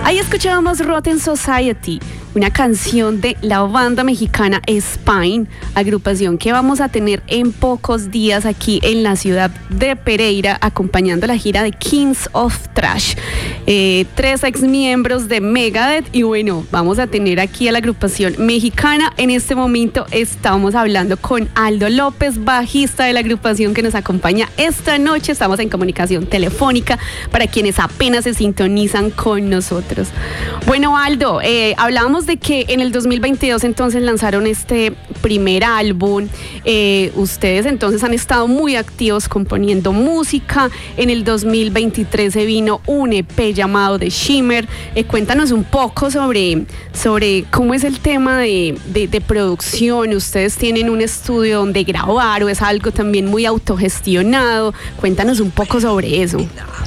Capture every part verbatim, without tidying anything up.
Ahí escuchábamos Rotten Society, una canción de la banda mexicana Spine, agrupación que vamos a tener en pocos días aquí en la ciudad de Pereira, acompañando la gira de Kings of Trash. Eh, tres ex miembros de Megadeth, y bueno, vamos a tener aquí a la agrupación mexicana. En este momento estamos hablando con Aldo López, bajista de la agrupación, que nos acompaña esta noche. Estamos en comunicación telefónica para quienes apenas se sintonizan con nosotros. Bueno, Aldo, eh, hablábamos de que en el dos mil veintidós entonces lanzaron este primer álbum. Eh, ustedes entonces han estado muy activos componiendo música. En el dos mil veintitrés se vino un E P llamado The Shimmer. Eh, cuéntanos un poco sobre, sobre cómo es el tema de, de, de producción. ¿Ustedes tienen un estudio donde grabar o es algo también muy autogestionado? Cuéntanos un poco sobre eso.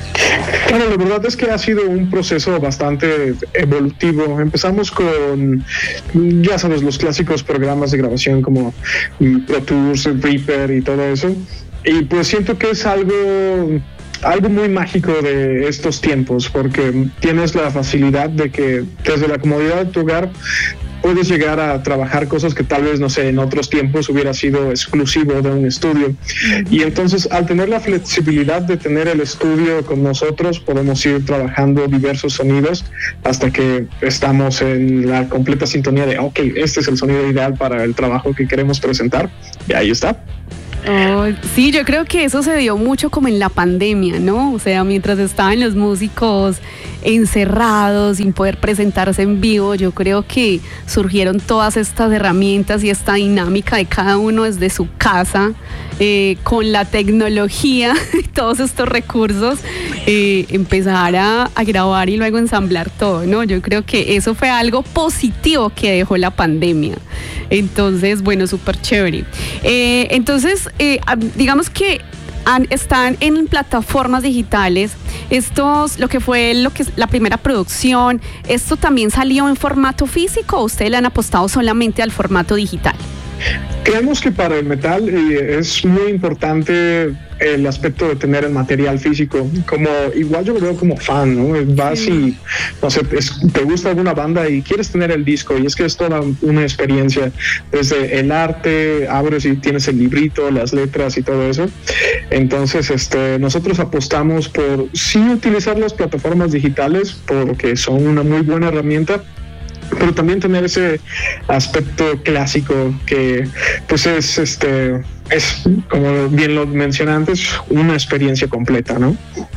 Bueno, la verdad es que ha sido un proceso bastante evolutivo. Empezamos con, ya sabes, los clásicos programas de grabación como Pro Tools, Reaper y todo eso. Y pues siento que es algo... algo muy mágico de estos tiempos, porque tienes la facilidad de que desde la comodidad de tu hogar puedes llegar a trabajar cosas que tal vez, no sé, en otros tiempos hubiera sido exclusivo de un estudio. Y entonces, al tener la flexibilidad de tener el estudio con nosotros, podemos ir trabajando diversos sonidos hasta que estamos en la completa sintonía de, ok, este es el sonido ideal para el trabajo que queremos presentar. Y ahí está. Oh, sí, yo creo que eso se dio mucho como en la pandemia, ¿no? O sea, mientras estaban los músicos encerrados, sin poder presentarse en vivo, yo creo que surgieron todas estas herramientas y esta dinámica de cada uno desde su casa, eh, con la tecnología y todos estos recursos, eh, empezar a, a grabar y luego ensamblar todo, ¿no? Yo creo que eso fue algo positivo que dejó la pandemia. Entonces, bueno, súper chévere. Eh, entonces, eh, digamos que han, están en plataformas digitales. Estos, lo que fue lo que la primera producción, ¿esto también salió en formato físico o ustedes le han apostado solamente al formato digital? Creemos que para el metal eh, es muy importante el aspecto de tener el material físico. Como igual yo lo veo como fan, ¿no? Vas sí. y, no sé, es, te gusta alguna banda y quieres tener el disco, y es que es toda una experiencia. Desde el arte, abres y tienes el librito, las letras y todo eso. Entonces, este, nosotros apostamos por sí utilizar las plataformas digitales porque son una muy buena herramienta, pero también tener ese aspecto clásico que pues es este es, como bien lo mencioné antes, una experiencia completa, ¿no?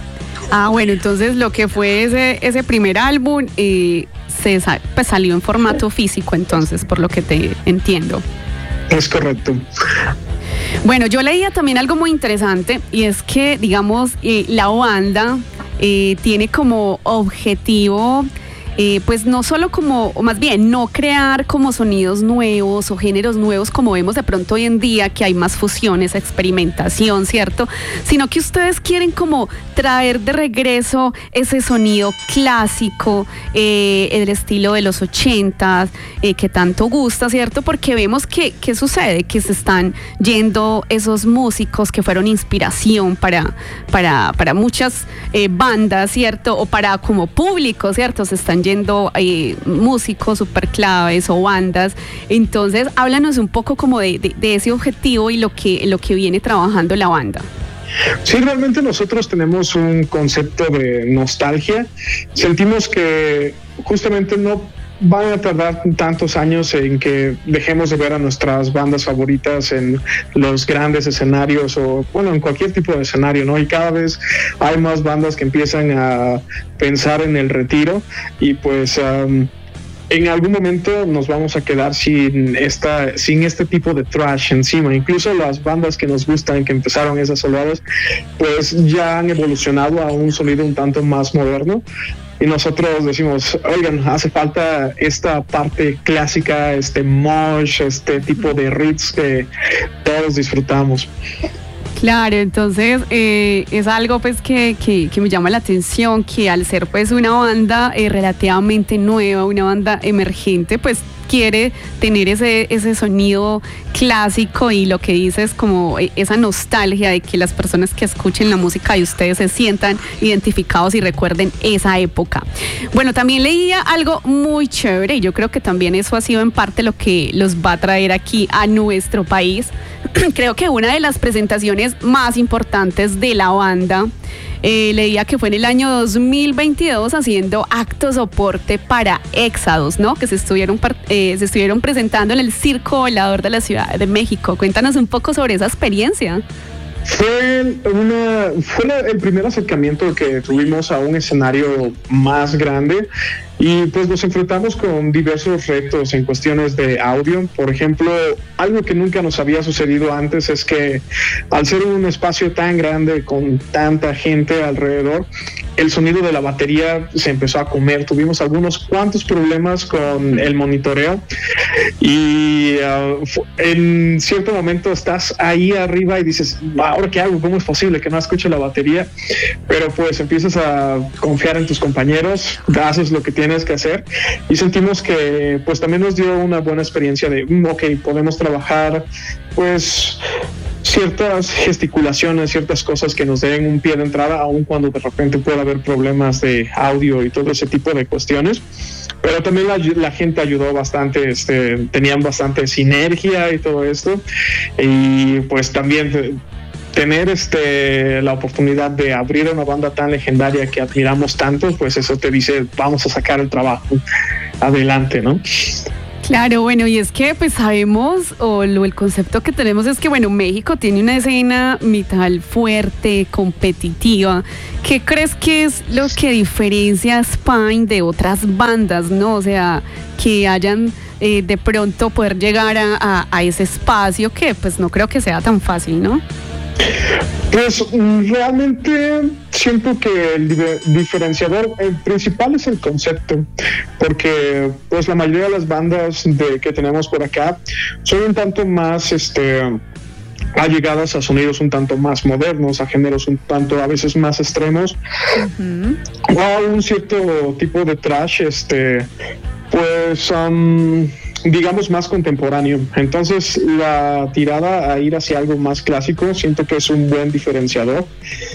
Ah, bueno, entonces lo que fue ese, ese primer álbum eh, se pues, salió en formato físico, entonces, por lo que te entiendo. Es correcto. Bueno, yo leía también algo muy interesante, y es que, digamos, eh, la banda eh, tiene como objetivo... Eh, pues no solo como, o más bien, no crear como sonidos nuevos o géneros nuevos como vemos de pronto hoy en día, que hay más fusiones, experimentación, ¿cierto? Sino que ustedes quieren como traer de regreso ese sonido clásico, eh, el estilo de los ochentas, eh, que tanto gusta, ¿cierto? Porque vemos que, ¿qué sucede? Que se están yendo esos músicos que fueron inspiración para, para, para muchas eh, bandas, ¿cierto? O para como público, ¿cierto? Se están yendo eh, músicos super claves o bandas. Entonces, háblanos un poco como de, de, de ese objetivo y lo que, lo que viene trabajando la banda. Sí, realmente nosotros tenemos un concepto de nostalgia. Sentimos que justamente no van a tardar tantos años en que dejemos de ver a nuestras bandas favoritas en los grandes escenarios o, bueno, en cualquier tipo de escenario, ¿no? Y cada vez hay más bandas que empiezan a pensar en el retiro, y pues um, en algún momento nos vamos a quedar sin esta, sin este tipo de thrash encima. Incluso las bandas que nos gustan, que empezaron esas oleadas, pues ya han evolucionado a un sonido un tanto más moderno. Y nosotros decimos, oigan, hace falta esta parte clásica, este mosh, este tipo de riffs que todos disfrutamos. Claro, entonces eh, es algo pues que, que, que me llama la atención, que al ser pues una banda eh, relativamente nueva, una banda emergente, pues quiere tener ese, ese sonido clásico, y lo que dice es como esa nostalgia de que las personas que escuchen la música de ustedes se sientan identificados y recuerden esa época. Bueno, también leía algo muy chévere, y yo creo que también eso ha sido en parte lo que los va a traer aquí a nuestro país. Creo que una de las presentaciones más importantes de la banda, eh, leía que fue en el año dos mil veintidós haciendo acto soporte para Éxodos, ¿no? Que se estuvieron, eh, se estuvieron presentando en el Circo Volador de la Ciudad de México. Cuéntanos un poco sobre esa experiencia. Fue, una, fue el primer acercamiento que tuvimos a un escenario más grande, y pues nos enfrentamos con diversos retos en cuestiones de audio. Por ejemplo, algo que nunca nos había sucedido antes es que al ser un espacio tan grande con tanta gente alrededor, el sonido de la batería se empezó a comer. Tuvimos algunos cuantos problemas con el monitoreo, y uh, en cierto momento estás ahí arriba y dices, ¿ahora qué hago? ¿Cómo es posible que no escuche la batería? Pero pues empiezas a confiar en tus compañeros, haces lo que tienes que hacer, y sentimos que pues también nos dio una buena experiencia de, mm, ok, podemos trabajar pues ciertas gesticulaciones, ciertas cosas que nos den un pie de entrada, aun cuando de repente pueda haber problemas de audio y todo ese tipo de cuestiones. Pero también la, la gente ayudó bastante, este, tenían bastante sinergia y todo esto, y pues también tener este, la oportunidad de abrir una banda tan legendaria que admiramos tanto, pues eso te dice, vamos a sacar el trabajo adelante, ¿no? Claro, bueno, y es que pues sabemos, o lo, el concepto que tenemos es que, bueno, México tiene una escena metal fuerte, competitiva. ¿Qué crees que es lo que diferencia a Spine de otras bandas, no? O sea, que hayan eh, de pronto poder llegar a, a, a ese espacio que pues no creo que sea tan fácil, ¿no? Pues realmente siento que el diferenciador el principal es el concepto, porque pues la mayoría de las bandas de, que tenemos por acá son un tanto más este allegadas a sonidos un tanto más modernos, a géneros un tanto a veces más extremos, uh-huh. o a un cierto tipo de thrash, este pues um, digamos más contemporáneo. Entonces la tirada a ir hacia algo más clásico siento que es un buen diferenciador,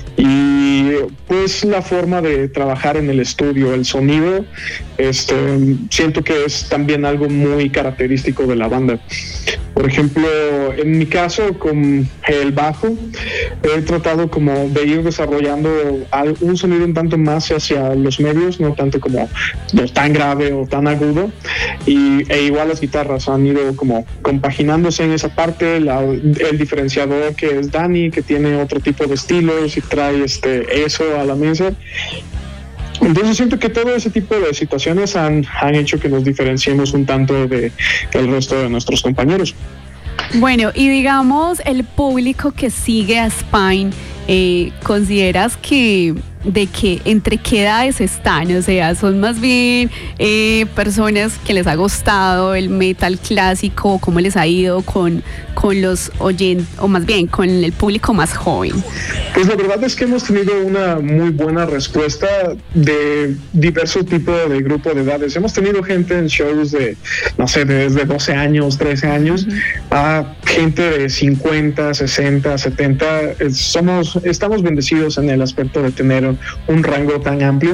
y pues la forma de trabajar en el estudio, el sonido, este siento que es también algo muy característico de la banda. Por ejemplo, en mi caso con el bajo he tratado como de ir desarrollando un sonido un tanto más hacia los medios, no tanto como no tan grave o tan agudo, y, e igual las guitarras han ido como compaginándose en esa parte. La, el diferenciador que es Dani, que tiene otro tipo de estilos y trae este eso a la mesa. Entonces siento que todo ese tipo de situaciones han, han hecho que nos diferenciemos un tanto de, del resto de nuestros compañeros. Bueno, y digamos, el público que sigue a Spine, eh, ¿consideras que de que entre qué edades están? O sea, son más bien eh, personas que les ha gustado el metal clásico, ¿cómo les ha ido con, con los oyentes, o más bien con el público más joven? Pues la verdad es que hemos tenido una muy buena respuesta de diversos tipos de grupo de edades. Hemos tenido gente en shows de, no sé, desde doce años, trece años, uh-huh. a gente de cincuenta, sesenta, setenta. Somos, estamos bendecidos en el aspecto de tener un rango tan amplio.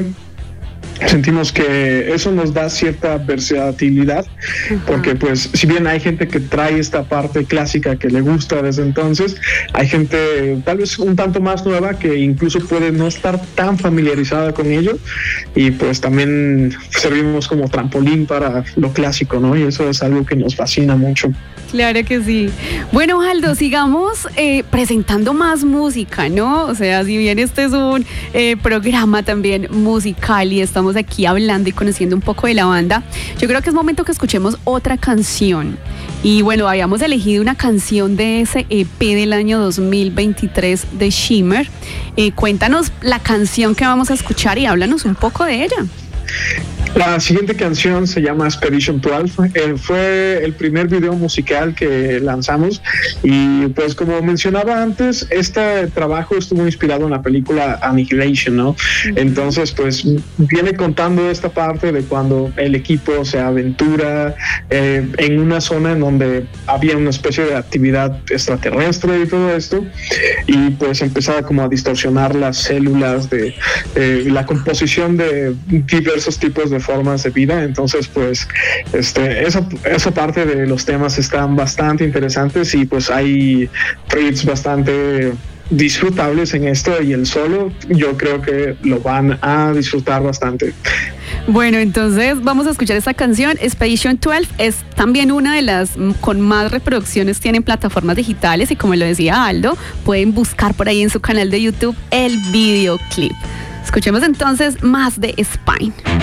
Sentimos que eso nos da cierta versatilidad, uh-huh. porque pues si bien hay gente que trae esta parte clásica que le gusta desde entonces, hay gente tal vez un tanto más nueva que incluso puede no estar tan familiarizada con ello, y pues también servimos como trampolín para lo clásico, ¿no? Y eso es algo que nos fascina mucho. Claro que sí. Bueno, Aldo, sigamos eh, presentando más música, ¿no? O sea, si bien este es un eh, programa también musical y estamos aquí hablando y conociendo un poco de la banda, yo creo que es momento que escuchemos otra canción. Y bueno, habíamos elegido una canción de ese E P del año dos mil veintitrés de Shimmer. Eh, cuéntanos la canción que vamos a escuchar y háblanos un poco de ella. La siguiente canción se llama Expedition doce. Eh, fue el primer video musical que lanzamos y pues como mencionaba antes, este trabajo estuvo inspirado en la película Annihilation, ¿no? Uh-huh. Entonces pues viene contando esta parte de cuando el equipo se aventura eh, en una zona en donde había una especie de actividad extraterrestre y todo esto, y pues empezaba como a distorsionar las células de eh, la composición de diversos tipos de formas de vida. Entonces pues este esa, esa parte de los temas están bastante interesantes y pues hay riffs bastante disfrutables en esto, y el solo yo creo que lo van a disfrutar bastante. Bueno, entonces vamos a escuchar esta canción. Expedition doce es también una de las con más reproducciones tienen plataformas digitales, y como lo decía Aldo, pueden buscar por ahí en su canal de YouTube el videoclip. Escuchemos entonces más de Spine.